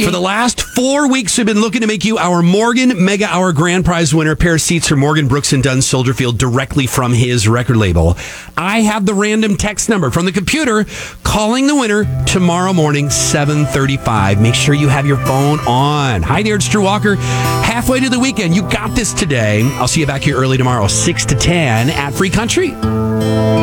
For the last 4 weeks, we've been looking to make you our Morgan Mega Hour Grand Prize winner. A pair of seats for Morgan Brooks and Dunn Soldier-Field directly from his record label. I have the random text number from the computer calling the winner tomorrow morning, 7:35. Make sure you have your phone on. Hi there, it's Drew Walker. Halfway to the weekend. You got this today. I'll see you back here early tomorrow, 6 to 10 at Free Country.